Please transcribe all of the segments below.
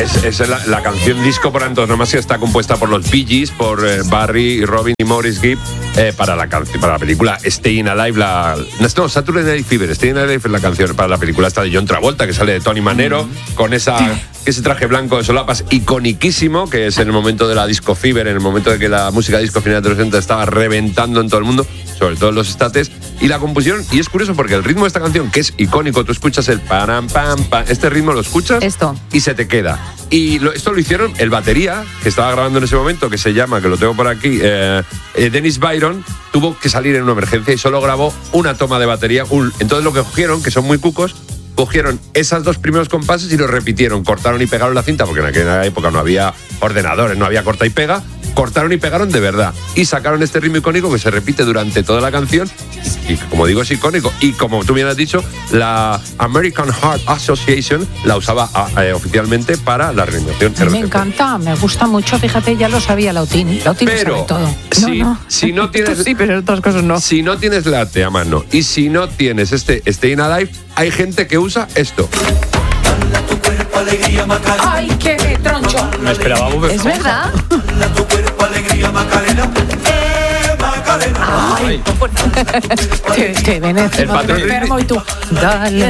Es la canción disco por antonomasia, está compuesta por los Bee Gees, por Barry, Robin y Maurice Gibb, para la película Staying Alive, Saturday Night Fever. Staying Alive es la canción para la película esta de John Travolta, que sale de Tony Manero, con ese traje blanco de solapas iconiquísimo, que es en el momento de la disco fever, en el momento de que la música disco final de los 60 estaba reventando en todo el mundo, sobre todo en los estates, y la compusieron, y es curioso porque el ritmo de esta canción, que es icónico, tú escuchas el pam, pam, pam, este ritmo lo escuchas y se te queda. Y esto lo hicieron el batería, que estaba grabando en ese momento, que se llama, que lo tengo por aquí, Dennis Byron, tuvo que salir en una emergencia y solo grabó una toma de batería. Entonces lo que cogieron, que son muy cucos, cogieron esos dos primeros compases y los repitieron, cortaron y pegaron la cinta, porque en aquella época no había ordenadores, no había corta y pega, cortaron y pegaron de verdad y sacaron este ritmo icónico que se repite durante toda la canción y como digo es icónico, y como tú bien has dicho, la American Heart Association la usaba oficialmente para la reanimación. Me encanta, me gusta mucho, fíjate, ya lo sabía Lautín sabe todo. Si no tienes sí, pero otras cosas no. Si no tienes late a mano y si no tienes este Staying Alive, hay gente que usa esto. ¡Ay, qué troncho! Me esperaba Bob Esponja. ¿Es verdad? Ay, te venece el patrón enfermo y tú. Dale.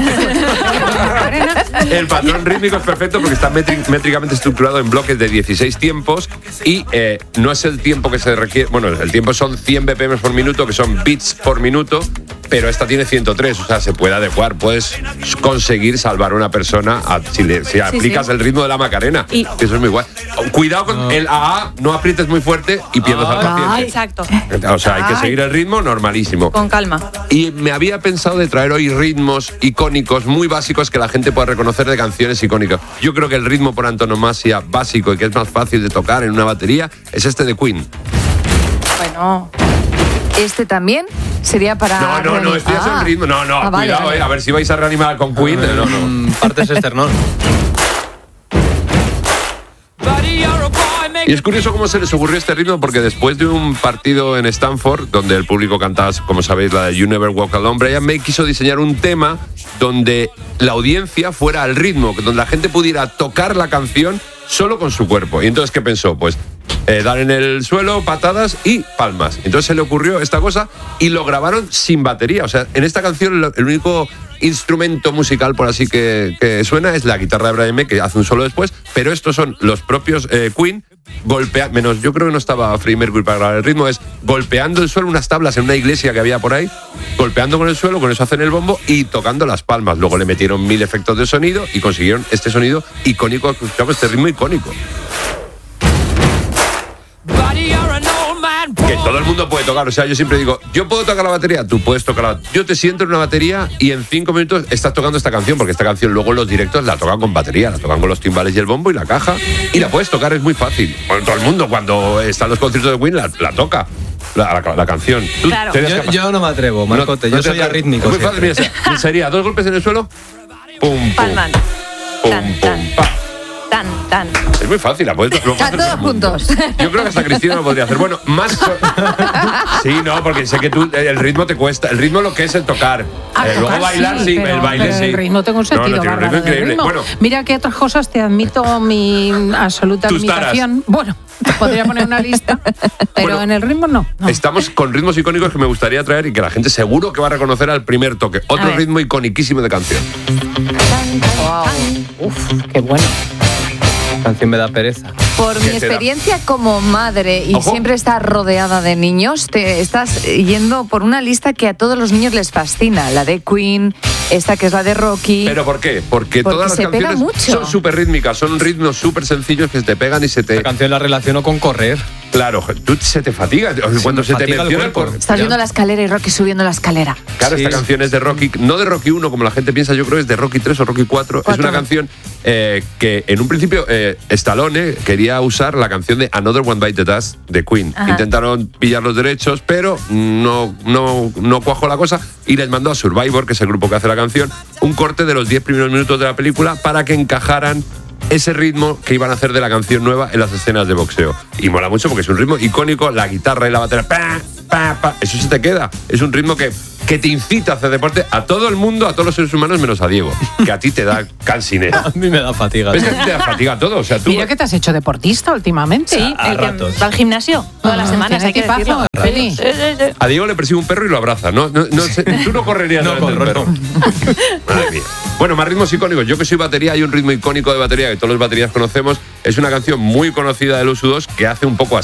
El patrón rítmico es perfecto porque está métricamente estructurado en bloques de 16 tiempos y no es el tiempo que se requiere. Bueno, el tiempo son 100 BPM por minuto, que son beats por minuto, pero esta tiene 103, o sea, se puede adecuar. Puedes conseguir salvar a una persona si aplicas el ritmo de la Macarena. Y eso es muy guay. Cuidado con el AA, no aprietes muy fuerte y pierdes al paciente. Exacto. O sea, hay que seguir el ritmo normalísimo. Con calma. Y me había pensado de traer hoy ritmos icónicos muy básicos que la gente pueda reconocer de canciones icónicas. Yo creo que el ritmo por antonomasia básico y que es más fácil de tocar en una batería es este de Queen. Bueno, este también sería para... No, este es el ritmo. No, cuidado, vale. A ver si vais a reanimar con Queen. No. Partes esternón. Y es curioso cómo se les ocurrió este ritmo, porque después de un partido en Stanford, donde el público cantaba, como sabéis, la de You Never Walk Alone, Brian May quiso diseñar un tema donde la audiencia fuera al ritmo, donde la gente pudiera tocar la canción solo con su cuerpo. Y entonces, ¿qué pensó? Pues dar en el suelo, patadas y palmas. Entonces se le ocurrió esta cosa y lo grabaron sin batería. O sea, en esta canción el único instrumento musical, por así que suena, es la guitarra de Brian May, que hace un solo después, pero estos son los propios Queen golpeando, menos yo creo que no estaba Freddie Mercury para grabar el ritmo, es golpeando el suelo, unas tablas en una iglesia que había por ahí, golpeando con el suelo, con eso hacen el bombo y tocando las palmas. Luego le metieron 1000 efectos de sonido y consiguieron este sonido icónico, escuchamos este ritmo icónico. Que todo el mundo puede tocar, o sea, yo siempre digo, yo puedo tocar la batería, tú puedes tocar yo te siento en una batería y en 5 minutos estás tocando esta canción, porque esta canción luego en los directos la tocan con batería, la tocan con los timbales y el bombo y la caja, y la puedes tocar, es muy fácil. Bueno, todo el mundo cuando está en los conciertos de Queen la toca. La canción. Claro. Yo no me atrevo, Marcote, yo soy arrítmico. Es muy fácil, mira, sería 2 golpes en el suelo, pum, palman. pum, Tan, pum, pa. Tan. Es muy fácil, la puedes Están todos juntos. Yo creo que hasta Cristina lo podría hacer. Bueno, más... Sí, no, porque sé que tú, el ritmo te cuesta. El ritmo lo que es el tocar. Luego bailar, sí, el baile sí. El ritmo tengo un sentido tiene un ritmo increíble. Bueno, mira que otras cosas te admito mi absoluta admiración. Bueno, te podría poner una lista, pero en el ritmo no. Estamos con ritmos icónicos que me gustaría traer y que la gente seguro que va a reconocer al primer toque. Otro ritmo iconiquísimo de canción. Wow. Uf, qué bueno. La canción me da pereza. Por mi experiencia como madre y siempre estar rodeada de niños, te estás yendo por una lista que a todos los niños les fascina. La de Queen, esta que es la de Rocky. ¿Pero por qué? Porque todas las canciones son súper rítmicas, son ritmos súper sencillos que te pegan y se te... La canción la relaciono con correr. Claro, tú se te fatiga. Cuando se te menciona el cuerpo. Estás viendo la escalera y Rocky subiendo la escalera. Claro, esta canción es de Rocky, no de Rocky 1 como la gente piensa, yo creo que es de Rocky 3 o Rocky 4. Es una canción que en un principio Stallone quería usar la canción de Another One Bite the Dust de Queen. Ajá. Intentaron pillar los derechos, pero no cuajó la cosa y les mandó a Survivor, que es el grupo que hace la canción, un corte de los 10 primeros minutos de la película para que encajaran ese ritmo que iban a hacer de la canción nueva en las escenas de boxeo. Y mola mucho porque es un ritmo icónico, la guitarra y la batería, pa, pa, pa, eso se te queda. Es un ritmo que que te incita a hacer deporte a todo el mundo, a todos los seres humanos, menos a Diego, que a ti te da cansinera. A mí me da fatiga. ¿Ves que a ti te da fatiga todo? O sea, tú... Mira que te has hecho deportista últimamente. Sí, a el que ratos. va al gimnasio todas las semanas, hay que decirlo. Feli. A Diego le persigue un perro y lo abraza. Tú no correrías No delante del corro, perro. Madre mía. Bueno, más ritmos icónicos. Yo que soy batería, hay un ritmo icónico de batería que todos los baterías conocemos. Es una canción muy conocida de los U2 que hace un poco así.